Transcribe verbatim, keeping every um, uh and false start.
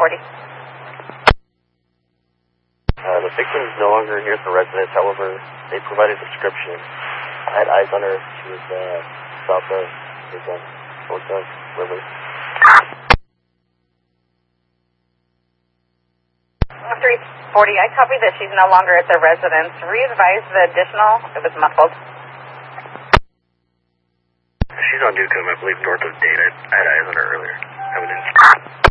forty. Uh, the victim is no longer here at the residence. However, they provided a description. I had eyes on her. She was uh, south of his uh, Oak River. three forty, I copy that she's no longer at the residence. Re-advise the additional. It was muffled. She's on Newcomb, I believe, north of Dade. I had eyes on her earlier. Evidence.